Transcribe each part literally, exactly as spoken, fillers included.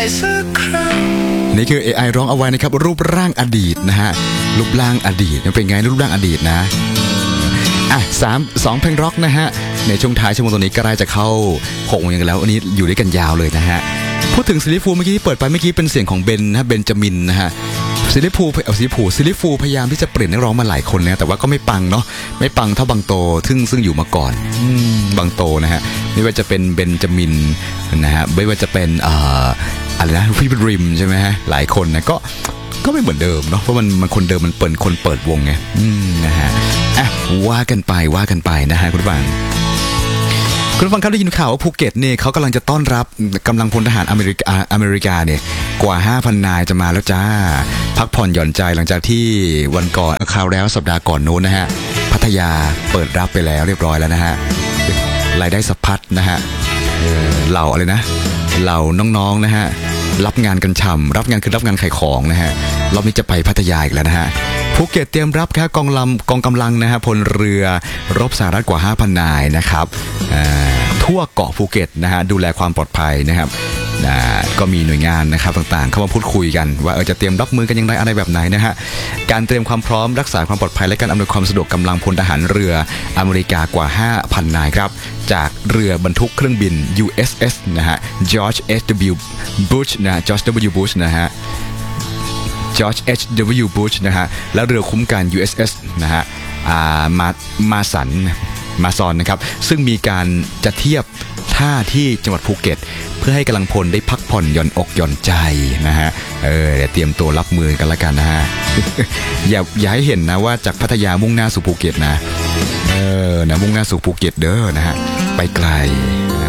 สักครั้งนี่คือ เอ ไอ ร้องเอาไว้นะครับรูปร่างอดีตนะฮะรูปร่างอดีตเป็นไงรูปร่างอดีตนะอ่ะสามสองเพลงร็อกนะฮะในช่วงท้ายชั่วโมงตัวนี้ก็ได้จะเข้าหกโมงกันแล้วอันนี้อยู่ด้วยกันยาวเลยนะฮะพูดถึงซิลลี่ฟูลเมื่อกี้ที่เปิดไปเมื่อกี้เป็นเสียงของเบนนะเบนจามินนะฮะซิลลี่ฟูลเอาซิลลี่ฟูลซิลลี่ฟูลพยายามที่จะเปลี่ยนนักร้องมาหลายคนนะแต่ว่าก็ไม่ปังเนาะไม่ปังเท่าบางโตซึ่งซึ่งอยู่มาก่อนบางโตนะฮะไม่ว่าจะเป็นเบนจามินนะฮะไม่ว่าจะเป็นเอ่ออะไรนะพี่บริมใช่ไหมฮะหลายคนนะก็ก็ไม่เหมือนเดิมเนาะเพราะมันมันคนเดิมมันเปิดคนเปิดวงไงนะฮะอ่ะว่ากันไปว่ากันไปนะฮะคุณผู้ฟังคุณผู้ฟังครับได้ยินข่าวว่าภูเก็ตเนี่ยเขากำลังจะต้อนรับกำลังพลทหารอเมริกาอเมริกาเนี่ยกว่า ห้าพัน นายจะมาแล้วจ้าพักผ่อนหย่อนใจหลังจากที่วันก่อนคราวแล้วสัปดาห์ก่อนโน้นนะฮะพัทยาเปิดรับไปแล้วเรียบร้อยแล้วนะฮะรายได้สะพัดนะฮะเหล่าอะไรนะเหล่าน้องๆนะฮะรับงานกันฉ่ำรับงานคือรับงานขายของนะฮะรอบนี้จะไปพัทยาอีกแล้วนะฮะภูเก็ตเตรียมรับครับกองลำกองกำลังนะฮะพลเรือรบสหรัฐกว่า ห้าพัน นายนะครับทั่วเกาะภูเก็ตนะฮะดูแลความปลอดภัยนะครับนะก็มีหน่วยงานนะครับต่างๆเข้ามาพูดคุยกันว่าเออจะเตรียมรับมือกันอย่างไรอะไรแบบไหนนะฮะการเตรียมความพร้อมรักษาความปลอดภัยและการอำนวยความสะดวกกำลังพลทหารเรืออเมริกากว่า ห้าพัน นายครับจากเรือบรรทุกเครื่องบิน ยู เอส เอส นะฮะ George เอช ดับเบิลยู Bush นะ George W Bush นะฮะGeorge เอช ดับเบิลยู Bush นะฮะและเรือคุ้มกัน ยู เอส เอส นะฮะมามาสันมาซอนนะครับซึ่งมีการจะเทียบท่าที่จังหวัดภูเก็ตเพื่อให้กำลังพลได้พักผ่อนหย่อนอกหย่อนใจนะฮะเออเดี๋ยวเตรียมตัวรับมือกันละกันนะฮะ อย่าอย่าให้เห็นนะว่าจากพัทยามุ่งหน้าสู่ภูเก็ตนะเออนะมุ่งหน้าสู่ภูเก็ตเด้อนะฮะไปไกลนะ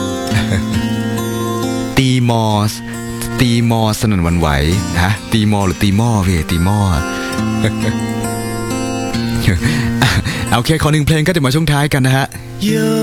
ตีมอสตีมอสนั่นวันไหวนะตีมอหรือตีมอพี่ตีมอ โอเคขอหนึ่งเพลงก็จะมาช่วงท้ายกันนะฮะ